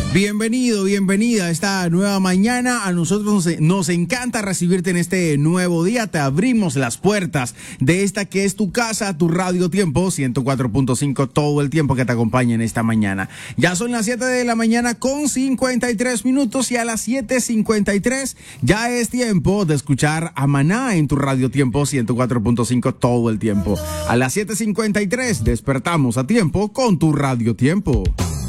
Bienvenido, bienvenida a esta nueva mañana. A nosotros nos encanta recibirte en este nuevo día. Te abrimos las puertas de esta que es tu casa, tu Radio Tiempo 104.5, todo el tiempo que te acompaña en esta mañana. Ya son las 7 de la mañana con 53 minutos y a las 7:53 ya es tiempo de escuchar a Maná en tu Radio Tiempo 104.5 todo el tiempo. A las 7:53 despertamos a tiempo con tu Radio Tiempo.